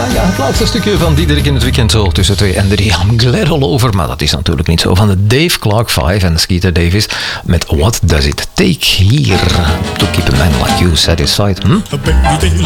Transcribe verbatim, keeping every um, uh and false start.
ja, ja. Het laatste stukje van Diederik in het weekend zo tussen twee en drie. I'm glad all over, maar dat is natuurlijk niet zo. Van de Dave Clark vijf en Skeeter Davis met What Does It Take Here to Keep a Man Like You Satisfied. Hm?